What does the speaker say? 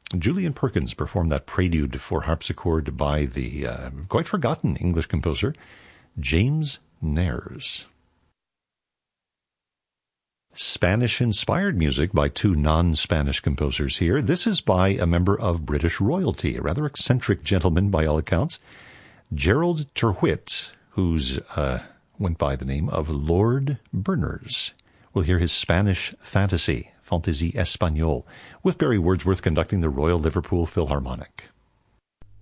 Julian Perkins performed that prelude for harpsichord by the quite forgotten English composer James Nares. Spanish-inspired music by two non-Spanish composers here. This is by a member of British royalty, a rather eccentric gentleman by all accounts, Gerald Terwhitt, who's went by the name of Lord Berners. We'll hear his Spanish fantasy, Fantaisie Espagnole, with Barry Wordsworth conducting the Royal Liverpool Philharmonic.